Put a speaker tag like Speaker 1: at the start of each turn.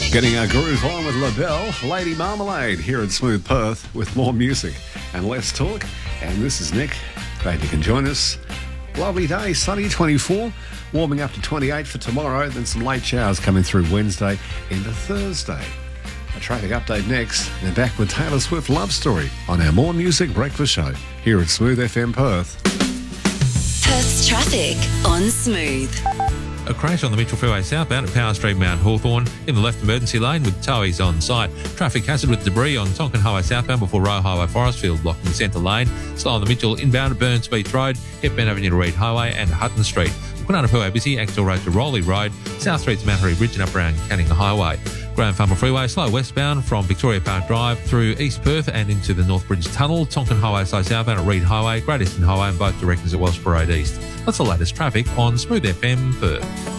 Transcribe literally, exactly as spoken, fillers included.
Speaker 1: Getting our groove on with LaBelle, Lady Marmalade here at Smooth Perth with more music and less talk. And this is Nick. Glad you can join us. Lovely day, sunny twenty-four, warming up to twenty-eight for tomorrow, then some late showers coming through Wednesday into Thursday. A traffic update next, then back with Taylor Swift Love Story on our More Music Breakfast Show here at Smooth F M Perth.
Speaker 2: Perth's traffic on Smooth.
Speaker 3: A crash on the Mitchell Freeway southbound at Power Street, Mount Hawthorn, in the left emergency lane with towies on site. Traffic hazard with debris on Tonkin Highway southbound before Royal Highway Forestfield blocking the centre lane. Slow on the Mitchell inbound at Burns Beach Road, Hepburn Avenue to Reed Highway and Hutton Street. Punanapu busy, Axel Road to Rowley Road, South Street's Mattery Bridge and up around Canning Highway. Graham Farmer Freeway slow westbound from Victoria Park Drive through East Perth and into the North Bridge Tunnel. Tonkin Highway slow southbound at Reed Highway, Great Eastern Highway and both directions at Welsh Parade East. That's the latest traffic on Smooth F M Perth.